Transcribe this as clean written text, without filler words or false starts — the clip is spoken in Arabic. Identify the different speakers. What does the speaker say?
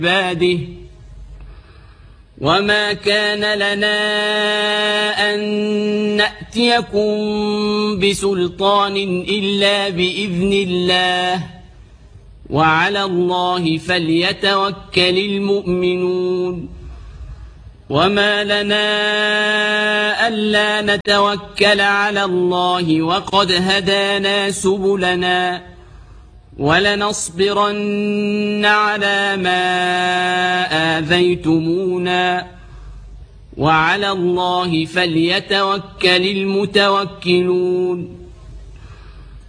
Speaker 1: عباده وما كان لنا أن نأتيكم بسلطان إلا بإذن الله وعلى الله فليتوكل المؤمنون وما لنا ألا نتوكل على الله وقد هدانا سبلنا ولنصبرن على ما آذيتمونا وعلى الله فليتوكل المتوكلون